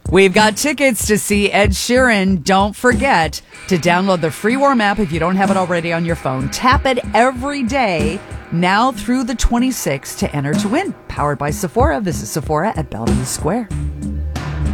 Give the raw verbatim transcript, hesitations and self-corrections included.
We've got tickets to see Ed Sheeran. Don't forget to download the free Warm app if you don't have it already on your phone. Tap it every day now through the twenty-sixth to enter to win. Powered by Sephora. Visit Sephora at Bellevue Square.